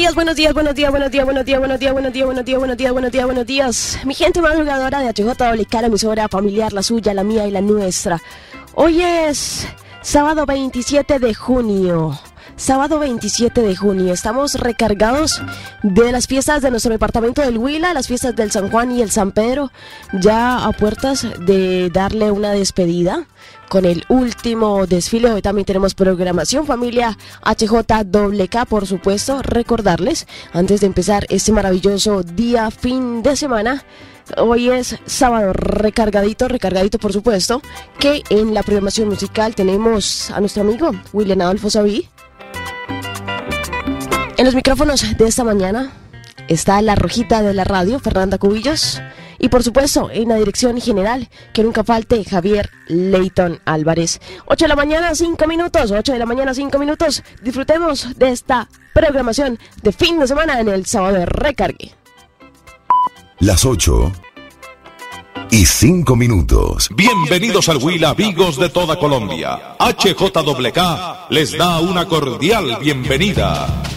días, buenos días, buenos días, buenos días, buenos días, buenos días, buenos días, buenos días, buenos días, buenos días, buenos días. Mi gente madrugadora de HJWK, la emisora familiar, la suya, la mía y la nuestra. Hoy es sábado 27 de junio. Sábado 27 de junio, estamos recargados de las fiestas de nuestro departamento del Huila, las fiestas del San Juan y el San Pedro, ya a puertas de darle una despedida con el último desfile. Hoy también tenemos programación familia HJWK, por supuesto, recordarles antes de empezar este maravilloso día fin de semana. Hoy es sábado recargadito por supuesto, que en la programación musical tenemos a nuestro amigo William Adolfo Saví. En los micrófonos de esta mañana está la rojita de la radio, Fernanda Cubillos. Y por supuesto, en la dirección general, que nunca falte, Javier Leyton Álvarez. 8 de la mañana, 5 minutos. 8 de la mañana, 5 minutos. Disfrutemos de esta programación de fin de semana en el sábado de recargue. Las 8:05. Bienvenidos al Huila, amigos de toda Colombia. HJWK les da una cordial bienvenida.